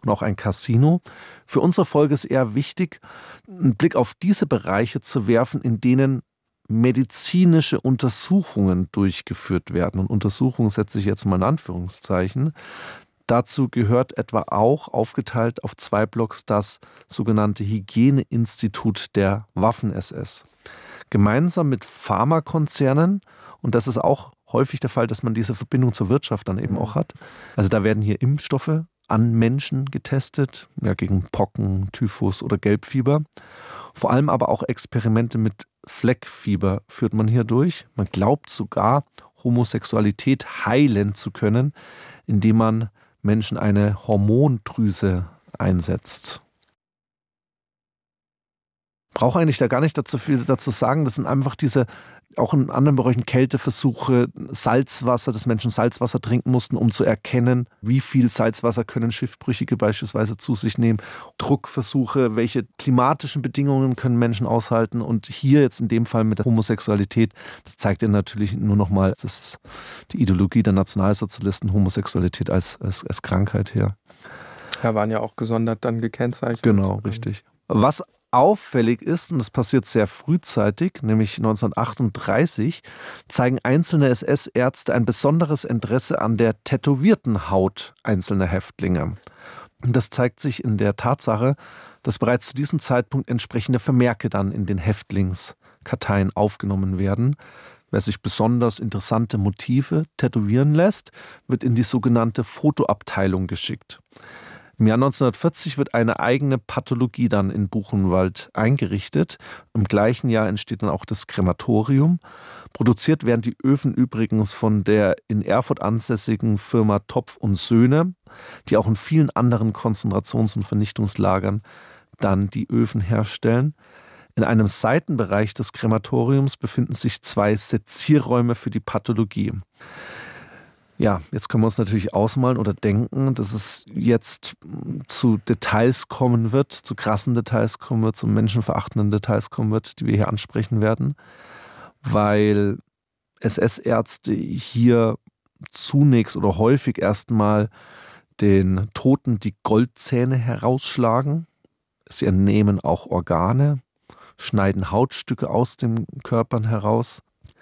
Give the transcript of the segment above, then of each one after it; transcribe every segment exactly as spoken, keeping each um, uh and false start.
besuchten auch ein Casino. Für unsere Folge ist eher wichtig, einen Blick auf diese Bereiche zu werfen, in denen medizinische Untersuchungen durchgeführt werden. Und Untersuchungen setze ich jetzt mal in Anführungszeichen. Dazu gehört etwa auch, aufgeteilt auf zwei Blocks, das sogenannte Hygieneinstitut der Waffen-S S. Gemeinsam mit Pharmakonzernen, und das ist auch häufig der Fall, dass man diese Verbindung zur Wirtschaft dann eben auch hat. Also da werden hier Impfstoffe an Menschen getestet, ja, gegen Pocken, Typhus oder Gelbfieber. Vor allem aber auch Experimente mit Fleckfieber führt man hier durch. Man glaubt sogar, Homosexualität heilen zu können, indem man Menschen eine Hormondrüse einsetzt. Brauche eigentlich da gar nicht dazu viel dazu sagen. Das sind einfach diese, auch in anderen Bereichen, Kälteversuche, Salzwasser, dass Menschen Salzwasser trinken mussten, um zu erkennen, wie viel Salzwasser können Schiffbrüchige beispielsweise zu sich nehmen. Druckversuche, welche klimatischen Bedingungen können Menschen aushalten. Und hier jetzt in dem Fall mit der Homosexualität, das zeigt ja natürlich nur noch mal, das ist die Ideologie der Nationalsozialisten, Homosexualität als, als, als Krankheit her. Ja, waren ja auch gesondert dann gekennzeichnet. Genau, richtig. Was auffällig ist, und das passiert sehr frühzeitig, nämlich neunzehnhundertachtunddreißig, zeigen einzelne S S-Ärzte ein besonderes Interesse an der tätowierten Haut einzelner Häftlinge. Und das zeigt sich in der Tatsache, dass bereits zu diesem Zeitpunkt entsprechende Vermerke dann in den Häftlingskarteien aufgenommen werden. Wer sich besonders interessante Motive tätowieren lässt, wird in die sogenannte Fotoabteilung geschickt. Im Jahr neunzehnhundertvierzig wird eine eigene Pathologie dann in Buchenwald eingerichtet. Im gleichen Jahr entsteht dann auch das Krematorium. Produziert werden die Öfen übrigens von der in Erfurt ansässigen Firma Topf und Söhne, die auch in vielen anderen Konzentrations- und Vernichtungslagern dann die Öfen herstellen. In einem Seitenbereich des Krematoriums befinden sich zwei Sezierräume für die Pathologie. Ja, jetzt können wir uns natürlich ausmalen oder denken, dass es jetzt zu Details kommen wird, zu krassen Details kommen wird, zu menschenverachtenden Details kommen wird, die wir hier ansprechen werden, weil S S-Ärzte hier zunächst oder häufig erstmal den Toten die Goldzähne herausschlagen. Sie entnehmen auch Organe, schneiden Hautstücke aus den Körpern heraus.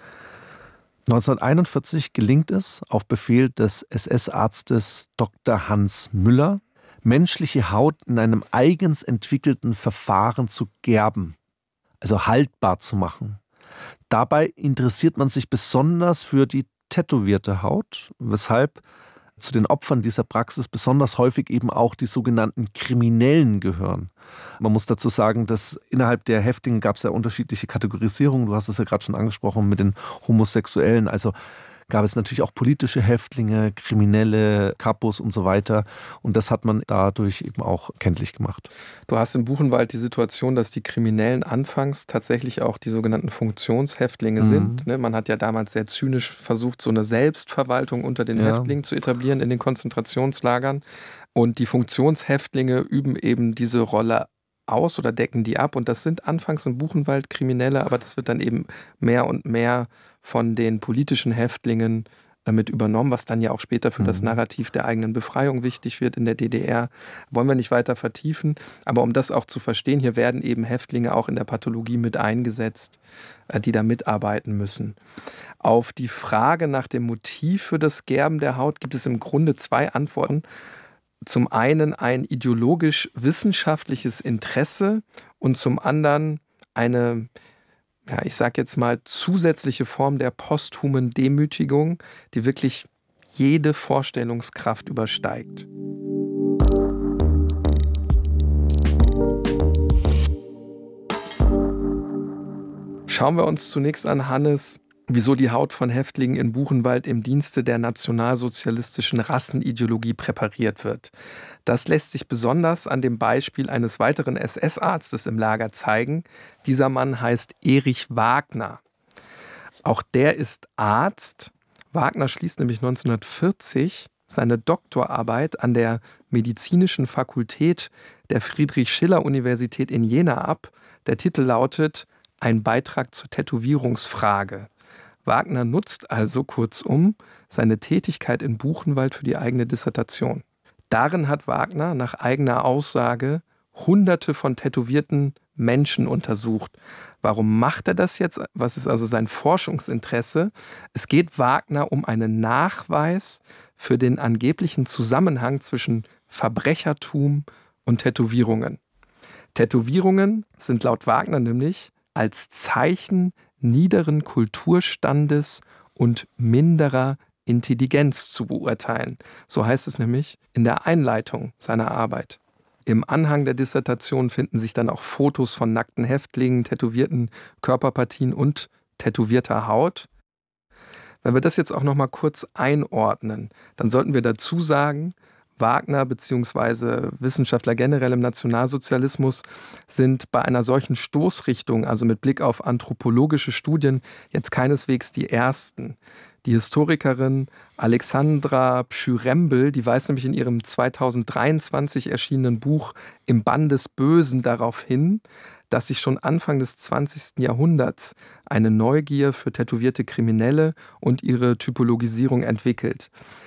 neunzehnhunderteinundvierzig gelingt es, auf Befehl des S S-Arztes Doktor Hans Müller, menschliche Haut in einem eigens entwickelten Verfahren zu gerben, also haltbar zu machen. Dabei interessiert man sich besonders für die tätowierte Haut, weshalb zu den Opfern dieser Praxis besonders häufig eben auch die sogenannten Kriminellen gehören. Man muss dazu sagen, dass innerhalb der Häftlinge gab es ja unterschiedliche Kategorisierungen. Du hast es ja gerade schon angesprochen mit den Homosexuellen. Also gab es natürlich auch politische Häftlinge, Kriminelle, Kapos und so weiter. Und das hat man dadurch eben auch kenntlich gemacht. Du hast in Buchenwald die Situation, dass die Kriminellen anfangs tatsächlich auch die sogenannten Funktionshäftlinge mhm. sind. Ne? Man hat ja damals sehr zynisch versucht, so eine Selbstverwaltung unter den ja. Häftlingen zu etablieren in den Konzentrationslagern. Und die Funktionshäftlinge üben eben diese Rolle aus oder decken die ab. Und das sind anfangs in Buchenwald Kriminelle, aber das wird dann eben mehr und mehr von den politischen Häftlingen damit übernommen, was dann ja auch später für mhm. das Narrativ der eigenen Befreiung wichtig wird in der D D R. Wollen wir nicht weiter vertiefen. Aber um das auch zu verstehen, hier werden eben Häftlinge auch in der Pathologie mit eingesetzt, die da mitarbeiten müssen. Auf die Frage nach dem Motiv für das Gerben der Haut gibt es im Grunde zwei Antworten. Zum einen ein ideologisch-wissenschaftliches Interesse und zum anderen eine, ja, ich sag jetzt mal, zusätzliche Form der posthumen Demütigung, die wirklich jede Vorstellungskraft übersteigt. Schauen wir uns zunächst an, Hannes, wieso die Haut von Häftlingen in Buchenwald im Dienste der nationalsozialistischen Rassenideologie präpariert wird. Das lässt sich besonders an dem Beispiel eines weiteren S S-Arztes im Lager zeigen. Dieser Mann heißt Erich Wagner. Auch der ist Arzt. Wagner schließt nämlich neunzehnhundertvierzig seine Doktorarbeit an der Medizinischen Fakultät der Friedrich-Schiller-Universität in Jena ab. Der Titel lautet »Ein Beitrag zur Tätowierungsfrage«. Wagner nutzt also kurzum seine Tätigkeit in Buchenwald für die eigene Dissertation. Darin hat Wagner nach eigener Aussage Hunderte von tätowierten Menschen untersucht. Warum macht er das jetzt? Was ist also sein Forschungsinteresse? Es geht Wagner um einen Nachweis für den angeblichen Zusammenhang zwischen Verbrechertum und Tätowierungen. Tätowierungen sind laut Wagner nämlich als Zeichen niederen Kulturstandes und minderer Intelligenz zu beurteilen. So heißt es nämlich in der Einleitung seiner Arbeit. Im Anhang der Dissertation finden sich dann auch Fotos von nackten Häftlingen, tätowierten Körperpartien und tätowierter Haut. Wenn wir das jetzt auch noch mal kurz einordnen, dann sollten wir dazu sagen, Wagner bzw. Wissenschaftler generell im Nationalsozialismus sind bei einer solchen Stoßrichtung, also mit Blick auf anthropologische Studien, jetzt keineswegs die ersten. Die Historikerin Alexandra Pschyrembel, die weist nämlich in ihrem zweitausenddreiundzwanzig erschienenen Buch Im Bann des Bösen darauf hin, dass sich schon Anfang des zwanzigsten Jahrhunderts eine Neugier für tätowierte Kriminelle und ihre Typologisierung entwickelt.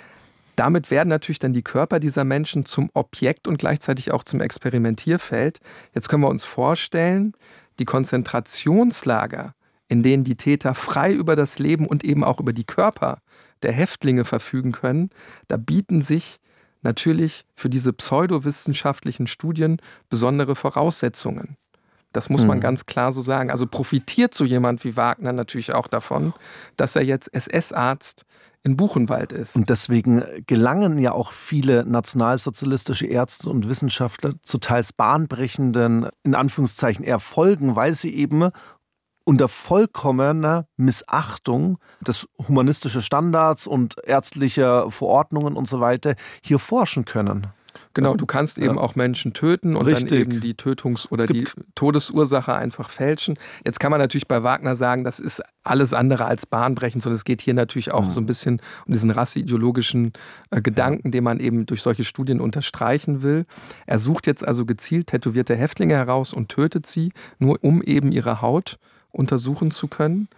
Damit werden natürlich dann die Körper dieser Menschen zum Objekt und gleichzeitig auch zum Experimentierfeld. Jetzt können wir uns vorstellen, die Konzentrationslager, in denen die Täter frei über das Leben und eben auch über die Körper der Häftlinge verfügen können, da bieten sich natürlich für diese pseudowissenschaftlichen Studien besondere Voraussetzungen. Das muss man mhm. ganz klar so sagen. Also profitiert so jemand wie Wagner natürlich auch davon, dass er jetzt S S-Arzt in Buchenwald ist. Und deswegen gelangen ja auch viele nationalsozialistische Ärzte und Wissenschaftler zu teils bahnbrechenden, in Anführungszeichen, Erfolgen, weil sie eben unter vollkommener Missachtung des humanistischen Standards und ärztlicher Verordnungen und so weiter hier forschen können. Genau, du kannst eben ja. auch Menschen töten und Richtig. dann eben die Tötungs- oder die Todesursache einfach fälschen. Jetzt kann man natürlich bei Wagner sagen, das ist alles andere als bahnbrechend, sondern es geht hier natürlich auch mhm. so ein bisschen um diesen rasseideologischen äh, Gedanken, den man eben durch solche Studien unterstreichen will. Er sucht jetzt also gezielt tätowierte Häftlinge heraus und tötet sie, nur um eben ihre Haut untersuchen zu können.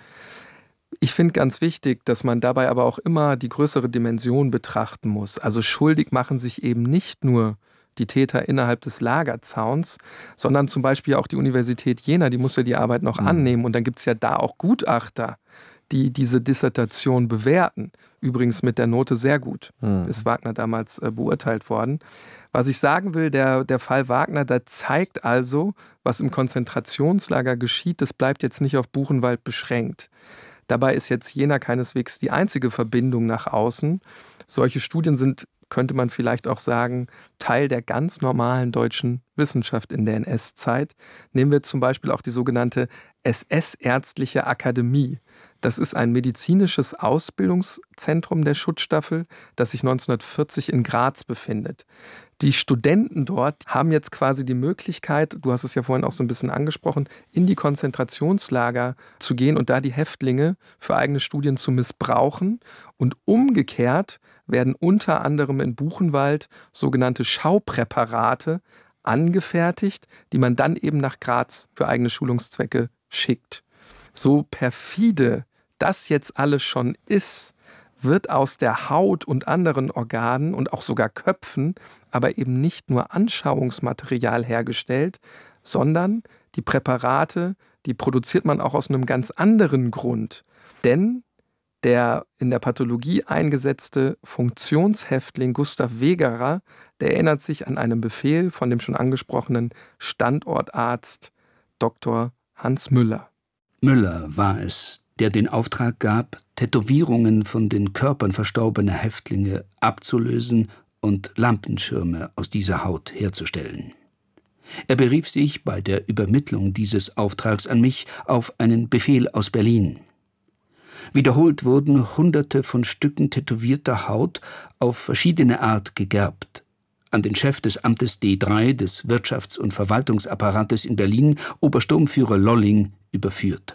Ich finde ganz wichtig, dass man dabei aber auch immer die größere Dimension betrachten muss. Also schuldig machen sich eben nicht nur die Täter innerhalb des Lagerzauns, sondern zum Beispiel auch die Universität Jena, die muss ja die Arbeit noch mhm. annehmen. Und dann gibt es ja da auch Gutachter, die diese Dissertation bewerten. Übrigens mit der Note sehr gut, mhm. ist Wagner damals äh, beurteilt worden. Was ich sagen will, der, der Fall Wagner, der zeigt also, was im Konzentrationslager geschieht. Das bleibt jetzt nicht auf Buchenwald beschränkt. Dabei ist jetzt Jena keineswegs die einzige Verbindung nach außen. Solche Studien sind, könnte man vielleicht auch sagen, Teil der ganz normalen deutschen Wissenschaft in der N S-Zeit. Nehmen wir zum Beispiel auch die sogenannte S S-Ärztliche Akademie. Das ist ein medizinisches Ausbildungszentrum der Schutzstaffel, das sich neunzehnhundertvierzig in Graz befindet. Die Studenten dort haben jetzt quasi die Möglichkeit, du hast es ja vorhin auch so ein bisschen angesprochen, in die Konzentrationslager zu gehen und da die Häftlinge für eigene Studien zu missbrauchen. Und umgekehrt werden unter anderem in Buchenwald sogenannte Schaupräparate angefertigt, die man dann eben nach Graz für eigene Schulungszwecke schickt. So perfide das jetzt alles schon ist, wird aus der Haut und anderen Organen und auch sogar Köpfen aber eben nicht nur Anschauungsmaterial hergestellt, sondern die Präparate, die produziert man auch aus einem ganz anderen Grund. Denn der in der Pathologie eingesetzte Funktionshäftling Gustav Wegerer, der erinnert sich an einen Befehl von dem schon angesprochenen Standortarzt Doktor Hans Müller. Müller war es, der den Auftrag gab, Tätowierungen von den Körpern verstorbener Häftlinge abzulösen und Lampenschirme aus dieser Haut herzustellen. Er berief sich bei der Übermittlung dieses Auftrags an mich auf einen Befehl aus Berlin. Wiederholt wurden Hunderte von Stücken tätowierter Haut auf verschiedene Art gegerbt, an den Chef des Amtes D drei des Wirtschafts- und Verwaltungsapparates in Berlin, Obersturmführer Lolling, überführt.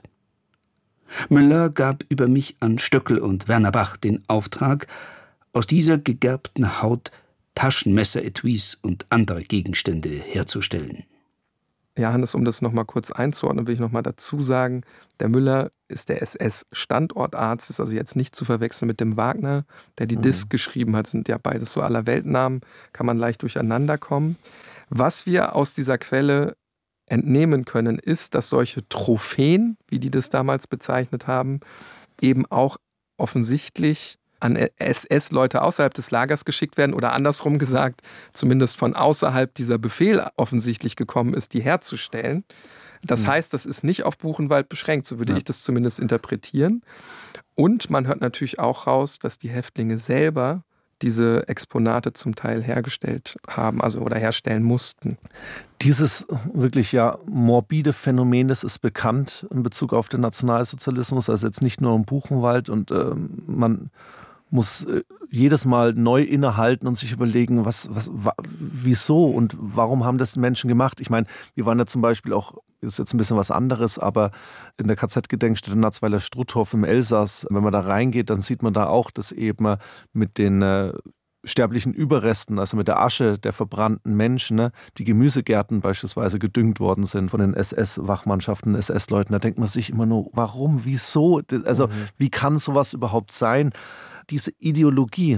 Müller gab über mich an Stöckel und Werner Bach den Auftrag, aus dieser gegerbten Haut Taschenmesseretuis und andere Gegenstände herzustellen. Ja, Hannes, um das nochmal kurz einzuordnen, will ich nochmal dazu sagen, der Müller ist der S S-Standortarzt, ist also jetzt nicht zu verwechseln mit dem Wagner, der die Mhm. Disk geschrieben hat, sind ja beides so Allerweltnamen, kann man leicht durcheinander kommen. Was wir aus dieser Quelle entnehmen können, ist, dass solche Trophäen, wie die das damals bezeichnet haben, eben auch offensichtlich an S S-Leute außerhalb des Lagers geschickt werden oder andersrum gesagt, zumindest von außerhalb dieser Befehl offensichtlich gekommen ist, die herzustellen. Das Mhm. heißt, das ist nicht auf Buchenwald beschränkt, so würde Ja. ich das zumindest interpretieren. Und man hört natürlich auch raus, dass die Häftlinge selber diese Exponate zum Teil hergestellt haben, also oder herstellen mussten. Dieses wirklich ja morbide Phänomen, das ist bekannt in Bezug auf den Nationalsozialismus, also jetzt nicht nur im Buchenwald, und ähm, man muss äh, jedes Mal neu innehalten und sich überlegen, was, was, wa, wieso und warum haben das Menschen gemacht. Ich meine, wir waren ja zum Beispiel auch, das ist jetzt ein bisschen was anderes, aber in der K Z-Gedenkstätte Natzweiler-Struthof im Elsass, wenn man da reingeht, dann sieht man da auch, dass eben mit den äh, sterblichen Überresten, also mit der Asche der verbrannten Menschen, ne, die Gemüsegärten beispielsweise gedüngt worden sind von den S S-Wachmannschaften, S S-Leuten. Da denkt man sich immer nur, warum, wieso? Also Mhm. wie kann sowas überhaupt sein? Diese Ideologie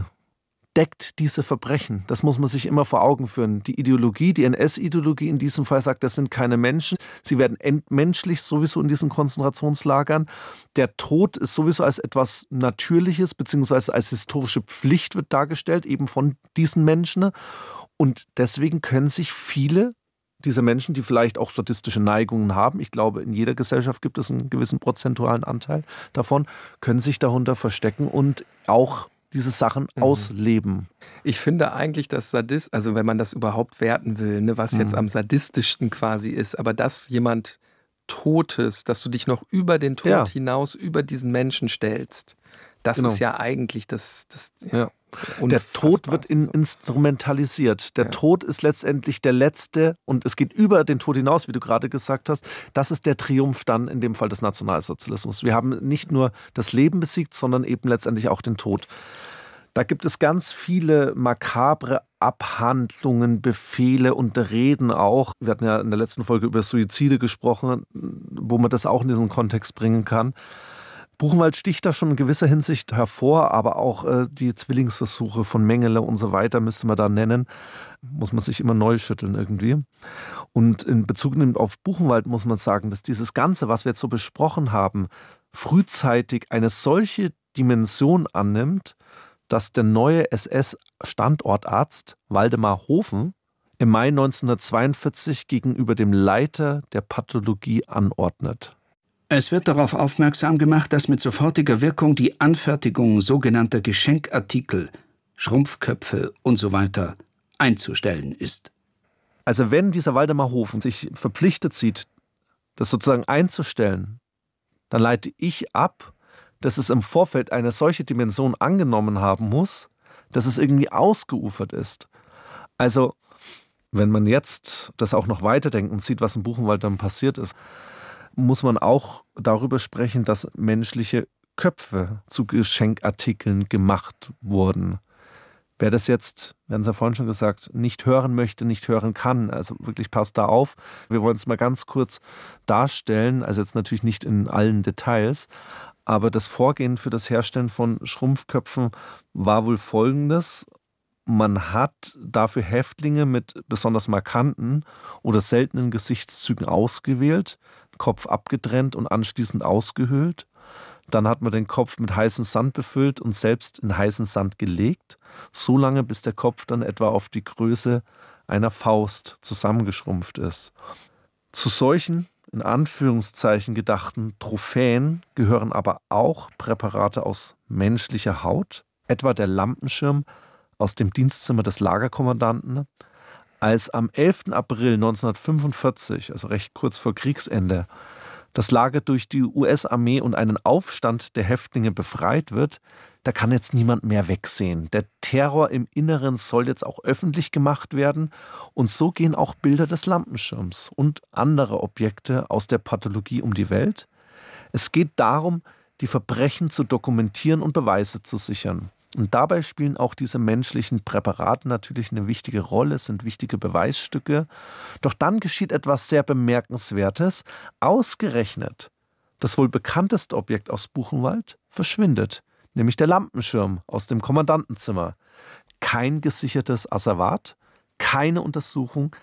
deckt diese Verbrechen. Das muss man sich immer vor Augen führen. Die Ideologie, die N S-Ideologie in diesem Fall sagt, das sind keine Menschen. Sie werden entmenschlicht sowieso in diesen Konzentrationslagern. Der Tod ist sowieso als etwas Natürliches beziehungsweise als historische Pflicht wird dargestellt, eben von diesen Menschen. Und deswegen können sich viele dieser Menschen, die vielleicht auch sadistische Neigungen haben, ich glaube, in jeder Gesellschaft gibt es einen gewissen prozentualen Anteil davon, können sich darunter verstecken und auch diese Sachen Mhm. ausleben. Ich finde eigentlich, dass Sadist, also wenn man das überhaupt werten will, ne, was jetzt Mhm. am sadistischsten quasi ist, aber dass jemand Totes, dass du dich noch über den Tod Ja. hinaus, über diesen Menschen stellst, das Genau. ist ja eigentlich das, das Ja. Der Tod wird in, Unfassbarste. instrumentalisiert. Der Ja. Tod ist letztendlich der letzte und es geht über den Tod hinaus, wie du gerade gesagt hast. Das ist der Triumph dann in dem Fall des Nationalsozialismus. Wir haben nicht nur das Leben besiegt, sondern eben letztendlich auch den Tod. Da gibt es ganz viele makabre Abhandlungen, Befehle und Reden auch. Wir hatten ja in der letzten Folge über Suizide gesprochen, wo man das auch in diesen Kontext bringen kann. Buchenwald sticht da schon in gewisser Hinsicht hervor, aber auch äh, die Zwillingsversuche von Mengele und so weiter müsste man da nennen. Muss man sich immer neu schütteln irgendwie. Und in Bezug auf Buchenwald muss man sagen, dass dieses Ganze, was wir jetzt so besprochen haben, frühzeitig eine solche Dimension annimmt, dass der neue S S-Standortarzt Waldemar Hofen im Mai neunzehnhundertzweiundvierzig gegenüber dem Leiter der Pathologie anordnet. Es wird darauf aufmerksam gemacht, dass mit sofortiger Wirkung die Anfertigung sogenannter Geschenkartikel, Schrumpfköpfe usw. einzustellen ist. Also wenn dieser Waldemar Hofen sich verpflichtet sieht, das sozusagen einzustellen, dann leite ich ab, dass es im Vorfeld eine solche Dimension angenommen haben muss, dass es irgendwie ausgeufert ist. Also wenn man jetzt das auch noch weiterdenkt und sieht, was im Buchenwald dann passiert ist, muss man auch darüber sprechen, dass menschliche Köpfe zu Geschenkartikeln gemacht wurden. Wer das jetzt, wir haben es ja vorhin schon gesagt, nicht hören möchte, nicht hören kann, also wirklich passt da auf. Wir wollen es mal ganz kurz darstellen, also jetzt natürlich nicht in allen Details, aber das Vorgehen für das Herstellen von Schrumpfköpfen war wohl folgendes. Man hat dafür Häftlinge mit besonders markanten oder seltenen Gesichtszügen ausgewählt, Kopf abgetrennt und anschließend ausgehöhlt. Dann hat man den Kopf mit heißem Sand befüllt und selbst in heißen Sand gelegt, so lange bis der Kopf dann etwa auf die Größe einer Faust zusammengeschrumpft ist. Zu solchen, in Anführungszeichen gedachten Trophäen gehören aber auch Präparate aus menschlicher Haut, etwa der Lampenschirm aus dem Dienstzimmer des Lagerkommandanten. Als am elften April neunzehnhundertfünfundvierzig, also recht kurz vor Kriegsende, das Lager durch die U S-Armee und einen Aufstand der Häftlinge befreit wird, da kann jetzt niemand mehr wegsehen. Der Terror im Inneren soll jetzt auch öffentlich gemacht werden und so gehen auch Bilder des Lampenschirms und andere Objekte aus der Pathologie um die Welt. Es geht darum, die Verbrechen zu dokumentieren und Beweise zu sichern. Und dabei spielen auch diese menschlichen Präparate natürlich eine wichtige Rolle, sind wichtige Beweisstücke. Doch dann geschieht etwas sehr Bemerkenswertes. Ausgerechnet das wohl bekannteste Objekt aus Buchenwald verschwindet, nämlich der Lampenschirm aus dem Kommandantenzimmer. Kein gesichertes Asservat, keine Untersuchung,